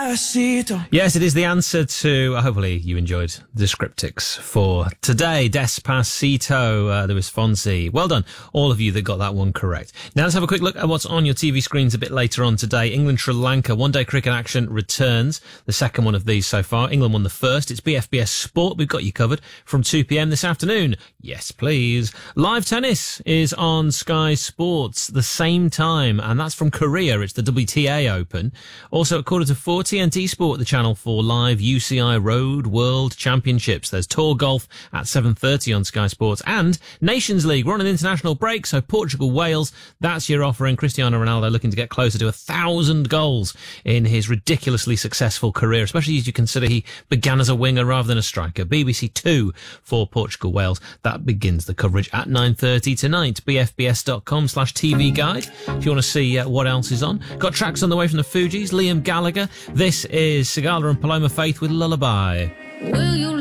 Despacito. Yes, it is the answer to, hopefully you enjoyed the Scriptics for today. Despacito, there was Fonzie. Well done, all of you that got that one correct. Now let's have a quick look at what's on your TV screens a bit later on today. England-Sri Lanka one-day cricket action returns. The second one of these so far. England won the first. It's BFBS Sport. We've got you covered from 2 p.m. this afternoon. Yes, please. Live tennis is on Sky Sports the same time, and that's from Korea. It's the WTA Open. Also at 4:40, TNT Sport, the channel for live UCI Road World Championships. There's Tour Golf at 7:30 on Sky Sports, and Nations League. We're on an international break, so Portugal, Wales, that's your offering. Cristiano Ronaldo looking to get closer to 1,000 goals in his ridiculously successful career, especially as you consider he began as a winger rather than a striker. BBC 2 for Portugal, Wales. That begins the coverage at 9:30 tonight. bfbs.com/TV guide if you want to see what else is on. Got tracks on the way from the Fugees, Liam Gallagher. This is Sigala and Paloma Faith with Lullaby. Will you